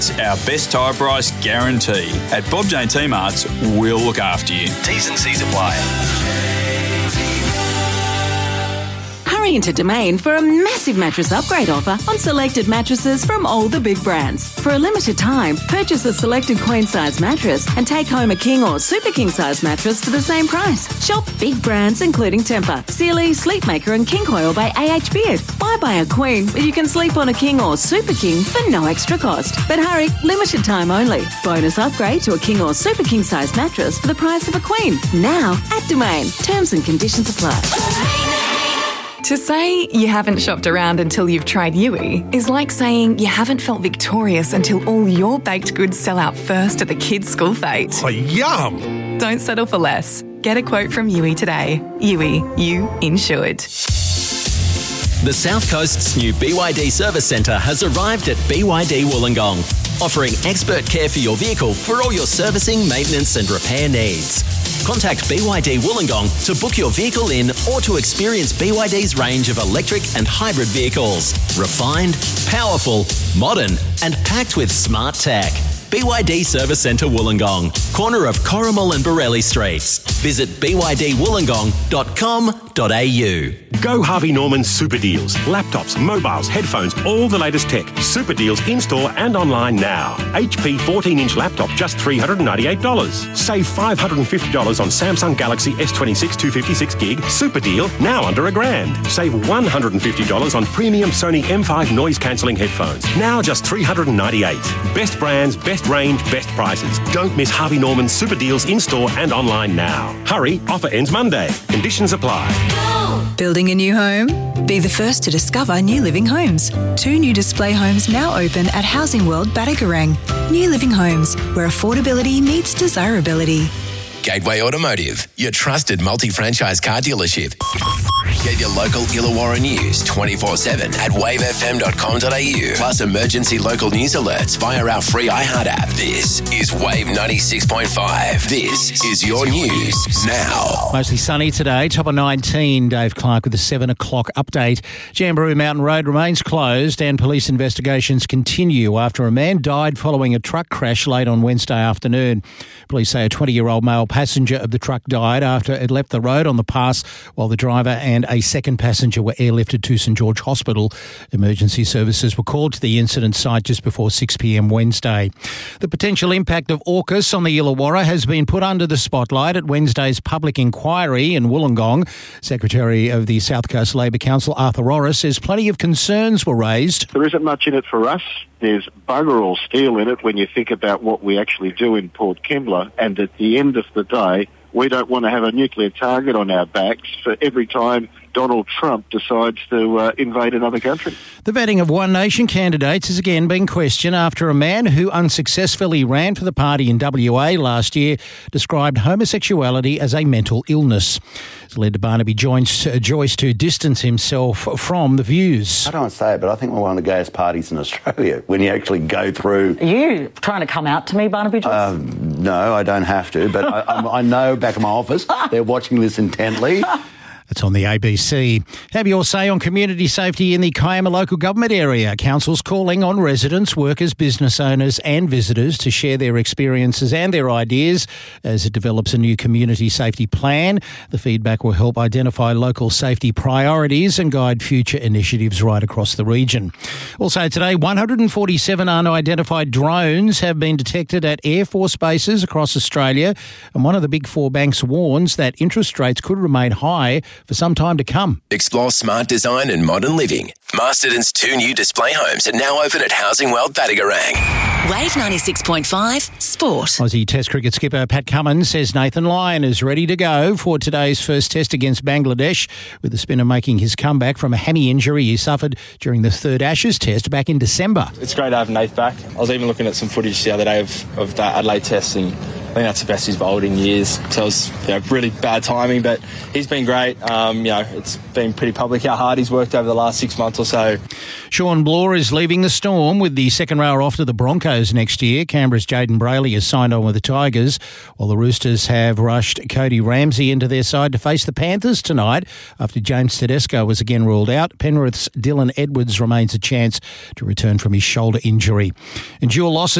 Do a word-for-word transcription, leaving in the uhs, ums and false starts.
Our best tyre price guarantee. At Bob Jane T-Marts, we'll look after you. T's and C's apply. Hurry into Domain for a massive mattress upgrade offer on selected mattresses from all the big brands. For a limited time, purchase a selected queen-size mattress and take home a king or super king-size mattress for the same price. Shop big brands including Tempur, Sealy, Sleepmaker and King Coil by A H Beard. Why buy a queen when you can sleep on a king or super king for no extra cost? But hurry, limited time only. Bonus upgrade to a king or super king-size mattress for the price of a queen. Now at Domain. Terms and conditions apply. To say you haven't shopped around until you've tried Yui is like saying you haven't felt victorious until all your baked goods sell out first at the kids' school fete. Oh, yum! Don't settle for less. Get a quote from Yui today. Yui, you insured. The South Coast's new B Y D service centre has arrived at B Y D Wollongong, offering expert care for your vehicle for all your servicing, maintenance and repair needs. Contact B Y D Wollongong to book your vehicle in or to experience B Y D's range of electric and hybrid vehicles. Refined, powerful, modern and packed with smart tech. B Y D Service Centre Wollongong, corner of Corrimal and Borelli Streets. Visit b y d wollongong dot com dot a u. Go Harvey Norman Super Deals. Laptops, mobiles, headphones, all the latest tech. Super Deals in-store and online now. H P fourteen-inch laptop, just three hundred ninety-eight dollars. Save five hundred fifty dollars on Samsung Galaxy S twenty-six two fifty-six gig. Super deal, now under a grand. Save one hundred fifty dollars on premium Sony M five noise-cancelling headphones. Now just three hundred ninety-eight dollars. Best brands, best range, best prices. Don't miss Harvey Norman's Super Deals in-store and online now. Hurry, offer ends Monday. Conditions apply. Building a new home? Be the first to discover New Living Homes. Two new display homes now open at Housing World Badagarang. New Living Homes, where affordability meets desirability. Gateway Automotive, your trusted multi-franchise car dealership. Get your local Illawarra news twenty-four seven at wave f m dot com dot a u. Plus emergency local news alerts via our free iHeart app. This is Wave ninety-six point five. This is your news now. Mostly sunny today. Top of nineteen. Dave Clark with the seven o'clock update. Jamberoo Mountain Road remains closed and police investigations continue after a man died following a truck crash late on Wednesday afternoon. Police say a twenty-year-old male passenger of the truck died after it left the road on the pass while the driver and a second passenger were airlifted to St George Hospital. Emergency services were called to the incident site just before six p m Wednesday. The potential impact of AUKUS on the Illawarra has been put under the spotlight at Wednesday's public inquiry in Wollongong. Secretary of the South Coast Labor Council, Arthur Orris, says plenty of concerns were raised. There isn't much in it for us. There's bugger all steel in it when you think about what we actually do in Port Kembla, and at the end of the day, we don't want to have a nuclear target on our backs for every time Donald Trump decides to uh, invade another country. The vetting of One Nation candidates has again been questioned after a man who unsuccessfully ran for the party in W A last year described homosexuality as a mental illness. It's led to Barnaby Joyce, uh, Joyce to distance himself from the views. I don't say it, but I think we're one of the gayest parties in Australia when you actually go through... Are you trying to come out to me, Barnaby Joyce? Um, no, I don't have to, but I, I, I know back in my office they're watching this intently. It's on the A B C. Have your say on community safety in the Kiama local government area. Council's calling on residents, workers, business owners and visitors to share their experiences and their ideas as it develops a new community safety plan. The feedback will help identify local safety priorities and guide future initiatives right across the region. Also today, one hundred forty-seven unidentified drones have been detected at Air Force bases across Australia, and one of the big four banks warns that interest rates could remain high for some time to come. Explore smart design and modern living. Masterton's two new display homes are now open at Housing World Badagarang. Wave ninety-six point five Sport. Aussie Test cricket skipper Pat Cummins says Nathan Lyon is ready to go for today's first test against Bangladesh, with the spinner making his comeback from a hammy injury he suffered during the third Ashes test back in December. It's great to have Nath back. I was even looking at some footage the other day of, of that Adelaide test, and think that's the best he's bowled in years. So it was you know, really bad timing, but he's been great. Um, you know, it's been pretty public how hard he's worked over the last six months or so. Shaun Blore is leaving the Storm with the second rower off to the Broncos next year. Canberra's Jaden Brayley has signed on with the Tigers, while the Roosters have rushed Cody Ramsey into their side to face the Panthers tonight after James Tedesco was again ruled out. Penrith's Dylan Edwards remains a chance to return from his shoulder injury. Endure losses